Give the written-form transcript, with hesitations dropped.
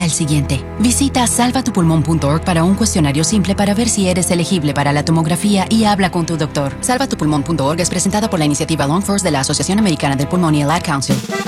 al siguiente. Visita salvatupulmón.org para un cuestionario simple para ver si eres elegible para la tomografía y habla con tu doctor. Salvatupulmón.org es presentada por la iniciativa Lung First de la Asociación Americana del Pulmón y el Ad Council.